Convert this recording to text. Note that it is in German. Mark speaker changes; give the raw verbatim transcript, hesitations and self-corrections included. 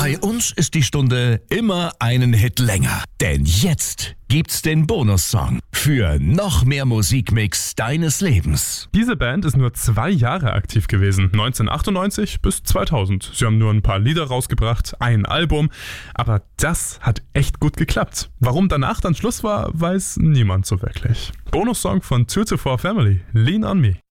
Speaker 1: Bei uns ist die Stunde immer einen Hit länger. Denn jetzt gibt's den Bonussong für noch mehr Musikmix deines Lebens.
Speaker 2: Diese Band ist nur zwei Jahre aktiv gewesen, neunzehnhundertachtundneunzig bis zweitausend. Sie haben nur ein paar Lieder rausgebracht, ein Album, aber das hat echt gut geklappt. Warum danach dann Schluss war, weiß niemand so wirklich. Bonussong von two to four Family, Lean on Me.